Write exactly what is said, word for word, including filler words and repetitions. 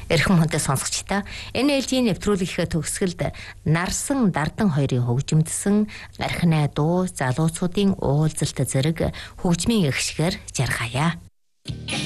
Эрхэм хүнтэй сонсогчдаа эн эл жи нэвтрүүлгийнхээ төгсгөлд нарсан дардан хоёрын хөгжимдсөн архинай дуу залуучуудын уулзалт зэрэг хөгжмийн эгшгээр жаргая.